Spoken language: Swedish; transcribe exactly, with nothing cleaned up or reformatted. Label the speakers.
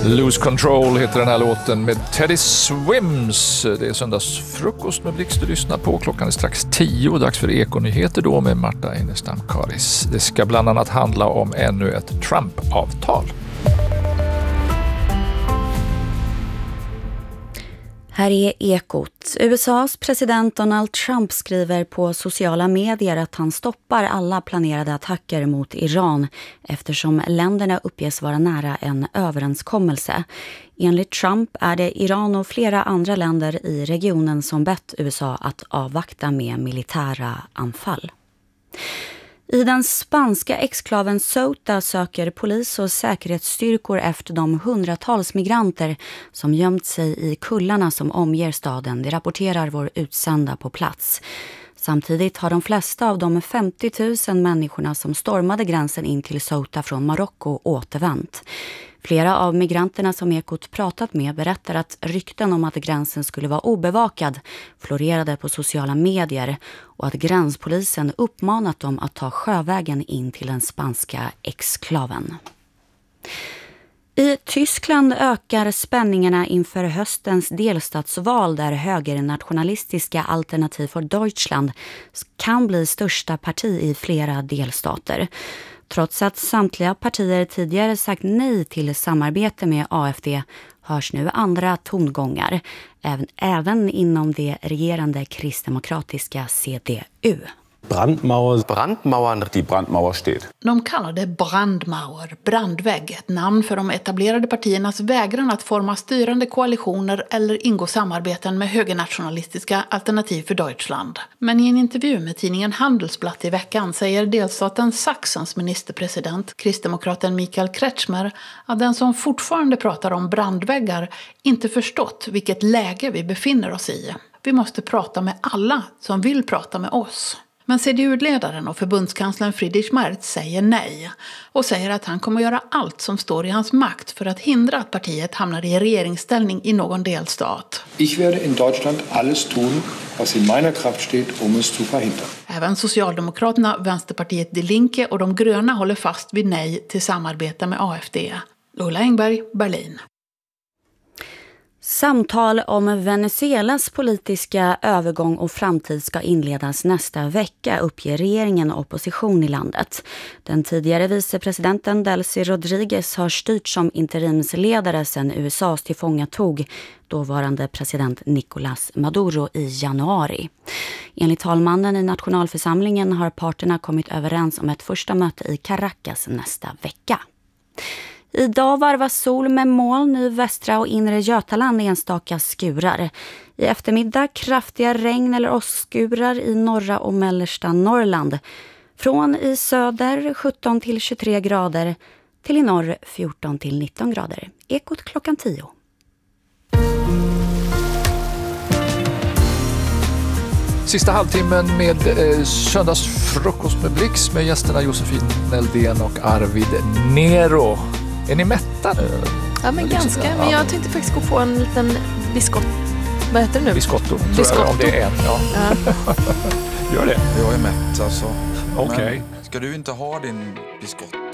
Speaker 1: Lose Control heter den här låten med Teddy Swims. Det är söndagsfrukost med Blixt du lyssnar på. Klockan är strax tio. Dags för Ekonyheter då med Marta Enestam Karis. Det ska bland annat handla om ännu ett Trump-avtal.
Speaker 2: Här är Ekot. U S A:s president Donald Trump skriver på sociala medier att han stoppar alla planerade attacker mot Iran eftersom länderna uppges vara nära en överenskommelse. Enligt Trump är det Iran och flera andra länder i regionen som bett U S A att avvakta med militära anfall. I den spanska exklaven Ceuta söker polis och säkerhetsstyrkor efter de hundratals migranter som gömt sig i kullarna som omger staden. Det rapporterar vår utsända på plats. Samtidigt har de flesta av de femtio tusen människorna som stormade gränsen in till Ceuta från Marocko återvänt. Flera av migranterna som Ekot pratat med berättar att rykten om att gränsen skulle vara obevakad florerade på sociala medier och att gränspolisen uppmanat dem att ta sjövägen in till den spanska exklaven. I Tyskland ökar spänningarna inför höstens delstatsval där högernationalistiska Alternativ för Deutschland kan bli största parti i flera delstater. Trots att samtliga partier tidigare sagt nej till samarbete med A F D hörs nu andra tongångar, även, även inom det regerande kristdemokratiska C D U.
Speaker 3: Brandmauer. Brandmauern, die Brandmauer steht.
Speaker 4: De kallar det brandmauer, brandvägg, ett namn för de etablerade partiernas vägran att forma styrande koalitioner eller ingå samarbeten med högernationalistiska Alternativ för Deutschland. Men i en intervju med tidningen Handelsblatt i veckan säger delstaten Sachsens ministerpresident, kristdemokraten Michael Kretschmer, att den som fortfarande pratar om brandväggar inte förstått vilket läge vi befinner oss i. Vi måste prata med alla som vill prata med oss. Men C D U-ledaren och förbundskanslern Friedrich Merz säger nej och säger att han kommer göra allt som står i hans makt för att hindra att partiet hamnar i regeringsställning i någon delstat.
Speaker 5: Ich werde in Deutschland alles tun, was in meiner Kraft steht, um es zu verhindern.
Speaker 4: Även Socialdemokraterna, Vänsterpartiet Die Linke och de gröna håller fast vid nej till samarbete med A F D. Ulla Engberg, Berlin.
Speaker 2: Samtal om Venezuelas politiska övergång och framtid ska inledas nästa vecka, uppger regeringen och opposition i landet. Den tidigare vicepresidenten Delcy Rodriguez har styrt som interimsledare sedan U S A:s tillfångatog dåvarande president Nicolás Maduro i januari. Enligt talmannen i nationalförsamlingen har parterna kommit överens om ett första möte i Caracas nästa vecka. Idag varvas sol med moln i västra och inre Götaland enstaka skurar. I eftermiddag kraftiga regn eller åskskurar i norra och mellersta Norrland. Från i söder sjutton till tjugotre grader till i norr fjorton till nitton grader. Ekot klockan tio.
Speaker 1: Sista halvtimmen med eh, söndagsfrukost med Blix med gästerna Josefin Neldén och Arvid Nero. Är ni mätta nu?
Speaker 6: Ja, men ganska. Men jag tänkte faktiskt gå på en liten biskott. Vad heter det nu?
Speaker 1: Biscotto.
Speaker 6: Biscotto.
Speaker 1: Om det är en, ja. ja. Gör det.
Speaker 7: Jag är mätt alltså.
Speaker 1: Okej. Okay.
Speaker 7: Ska du inte ha din biskott?